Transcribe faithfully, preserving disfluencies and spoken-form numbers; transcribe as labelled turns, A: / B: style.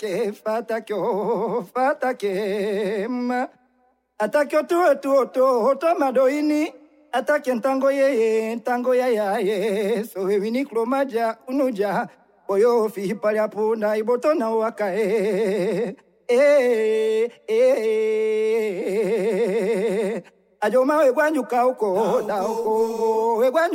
A: ke fatakyo fatake ma atakyo tu tu tu to madoini atake ntango ye ntango ya ya ye so wini klomaja unuja boyo fi palya puna ibotona wakae eh eh ajo mawe gwanyu kauko dauko we gwanyu